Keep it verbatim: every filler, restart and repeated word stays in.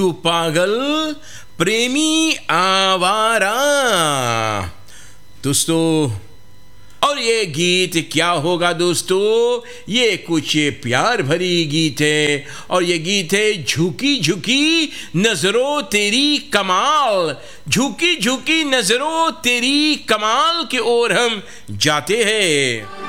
तू पागल प्रेमी आवारा। दोस्तों, और ये गीत क्या होगा दोस्तों, ये कुछ प्यार भरी गीत है, और ये गीत है झुकी झुकी नजरों तेरी कमाल। झुकी झुकी नजरों तेरी कमाल की ओर हम जाते हैं।